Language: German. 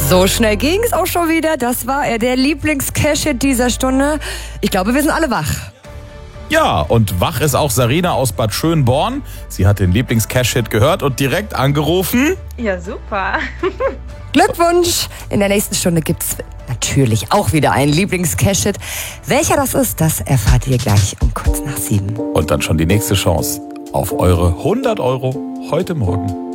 So schnell ging's auch schon wieder. Das war er, der Lieblings-Cash-Hit dieser Stunde. Ich glaube, wir sind alle wach. Ja, und wach ist auch Sarina aus Bad Schönborn. Sie hat den Lieblings-Cash-Hit gehört und direkt angerufen. Ja, super. Glückwunsch! In der nächsten Stunde gibt's natürlich auch wieder einen Lieblings-Cash-Hit. Welcher das ist, das erfahrt ihr gleich um kurz nach 7. Und dann schon die nächste Chance auf eure 100 € heute Morgen.